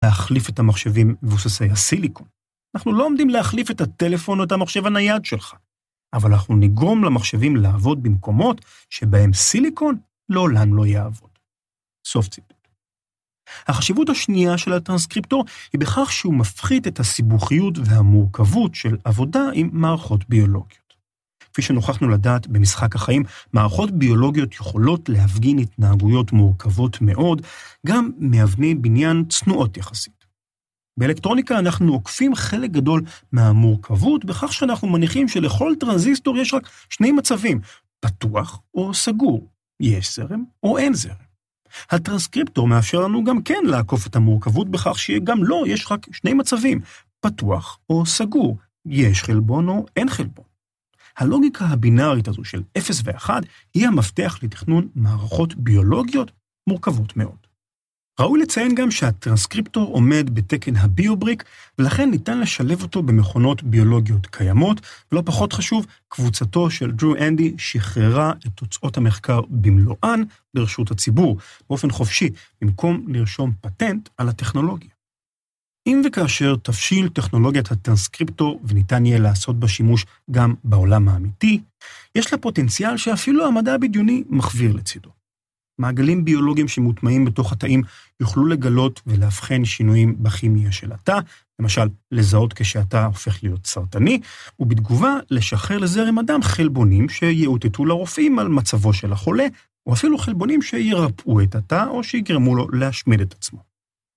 להחליף את המחשבים מבוססי הסיליקון. אנחנו לא עומדים להחליף את הטלפון או את המחשב הנייד שלך, אבל אנחנו נגרום למחשבים לעבוד במקומות שבהם סיליקון לעולם לא יעבוד. סוף ציטוט. החשיבות השנייה של הטרנסקריפטור היא בכך שהוא מפחית את הסיבוכיות והמורכבות של עבודה עם מערכות ביולוגיות. כפי שנוכחנו לדעת במשחק החיים, מערכות ביולוגיות יכולות להפגין התנהגויות מורכבות מאוד, גם מאבני בניין צנועות יחסית. באלקטרוניקה אנחנו עוקפים חלק גדול מהמורכבות, בכך שאנחנו מניחים שלכל טרנזיסטור יש רק שני מצבים, פתוח או סגור, יש זרם או אין זרם. הטרנסקריפטור מאפשר לנו גם כן לעקוף את המורכבות בכך שגם לא יש רק שני מצבים, פתוח או סגור, יש חלבון או אין חלבון. הלוגיקה הבינארית הזו של 0 ו-1 היא המפתח לתכנון מערכות ביולוגיות מורכבות מאוד. ראוי לציין גם שהטרנסקריפטור עומד בתקן הביובריק, ולכן ניתן לשלב אותו במכונות ביולוגיות קיימות, ולא פחות חשוב, קבוצתו של דרו אנדי שחררה את תוצאות המחקר במלואן לרשות הציבור, באופן חופשי, במקום לרשום פטנט על הטכנולוגיה. אם וכאשר תבשיל טכנולוגיית הטרנסקריפטור וניתן יהיה לעשות בה שימוש גם בעולם האמיתי, יש לה פוטנציאל שאפילו המדע הבדיוני מחוויר לצידו. מעגלים ביולוגיים שמוטמעים בתוך התאים יוכלו לגלות ולהבחן שינויים בכימיה של התא, למשל לזהות כשהתא הופך להיות סרטני, ובתגובה לשחרר לזרם הדם חלבונים שיאותתו לרופאים על מצבו של החולה, או אפילו חלבונים שירפאו את התא או שיגרמו לו להשמיד את עצמו.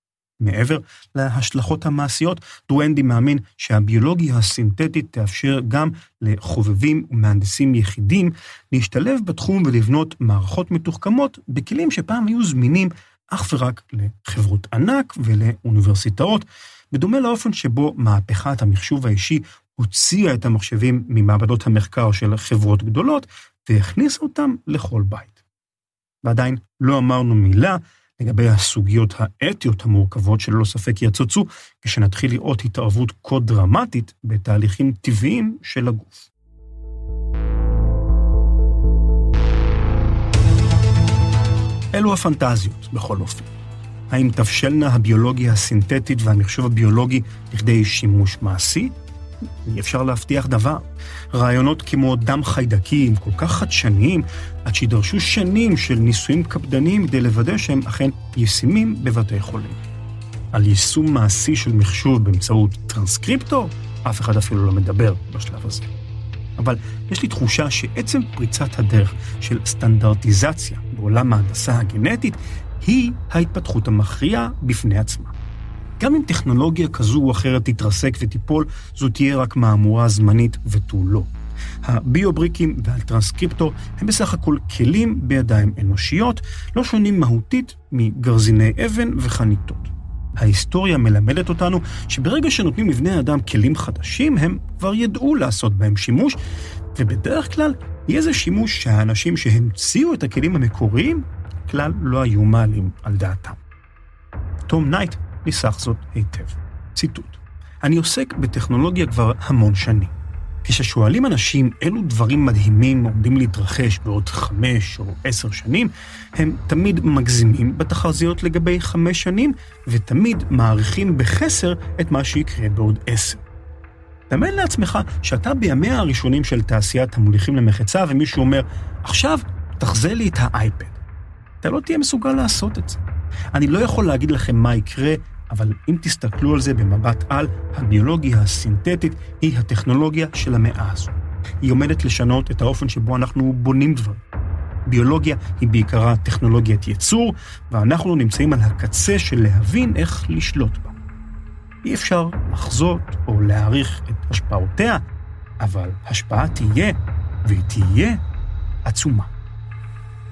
מעבר להשלכות המעשיות, דרו אנדי מאמין שהביולוגיה הסינתטית תאפשר גם לחובבים ומהנדסים יחידים להשתלב בתחום ולבנות מערכות מתוחכמות בכלים שפעם היו זמינים אך ורק לחברות ענק ולאוניברסיטאות, בדומה לאופן שבו מהפכת המחשוב האישי הוציאה את המחשבים ממעבדות המחקר של חברות גדולות והכניסה אותם לכל בית. ועדיין לא אמרנו מילה לגבי הסוגיות האתיות המורכבות שללא ספק יצוצו, כשנתחיל לראות התערבות כה דרמטית בתהליכים טבעיים של הגוף. אלו הפנטזיות בכל אופן. האם תבשלנה הביולוגיה הסינתטית והמחשוב הביולוגי לכדי שימוש מעשי? אי אפשר להבטיח דבר. רעיונות כמו דם חיידקי הם כל כך חדשניים, עד שידרשו שנים של ניסויים קפדניים כדי לוודא שהם אכן ישימים בבתי חולים. על יישום מעשי של מחשוב באמצעות טרנסקריפטור, אף אחד אפילו לא מדבר בשלב הזה. אבל יש לי תחושה שעצם פריצת הדרך של סטנדרטיזציה בעולם ההנדסה הגנטית היא ההתפתחות המכריעה בפני עצמה. גם אם טכנולוגיה כזו או אחרת תתרסק ותיפול, זו תהיה רק מהמורה זמנית ותו לא. הביובריקים והטרנסקריפטור הם בסך הכל כלים בידיים אנושיות, לא שונים מהותית מגרזיני אבן וחניתות. ההיסטוריה מלמדת אותנו שברגע שנותנים לבני אדם כלים חדשים, הם כבר ידעו לעשות בהם שימוש, ובדרך כלל יהיה זה שימוש שהאנשים שהמציאו את הכלים המקוריים כלל לא היו מעלים על דעתם. תום נייט ניסח זאת היטב. ציטוט: אני עוסק בטכנולוגיה כבר המון שנים. כששואלים אנשים אילו דברים מדהימים עומדים להתרחש בעוד 5 או 10 שנים, הם תמיד מגזימים בתחזיות לגבי 5 שנים, ותמיד מעריכים בחסר את מה שיקרה בעוד 10. דמיין לעצמך שאתה בימיה הראשונים של תעשיית המוליכים למחצה, ומישהו אומר, עכשיו תחזה לי את האייפד. אתה לא תהיה מסוגל לעשות את זה. אני לא יכול להגיד לכם מה יקרה, אבל אם תסתכלו על זה במבט על, הביולוגיה הסינתטית היא הטכנולוגיה של המאה הזו. היא עומדת לשנות את האופן שבו אנחנו בונים דברים. ביולוגיה היא בעיקרה טכנולוגיית ייצור, ואנחנו נמצאים על הקצה של להבין איך לשלוט בה. אי אפשר לחזות או להעריך את השפעותיה, אבל השפעה תהיה, והיא תהיה עצומה.